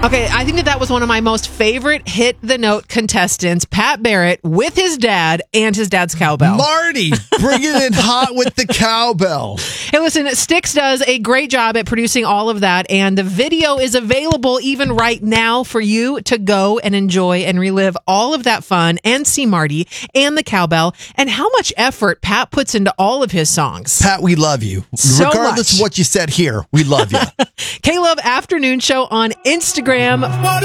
Okay, I think that was one of my most favorite Hit the Note contestants, Pat Barrett, with his dad and his dad's cowbell. Marty, bringing it hot with the cowbell. Hey, listen, Styx does a great job at producing all of that, and the video is available even right now for you to go and enjoy and relive all of that fun and see Marty and the cowbell and how much effort Pat puts into all of his songs. Pat, we love you. So Regardless much. of what you said here, we love you. K-Love Afternoon Show on Instagram.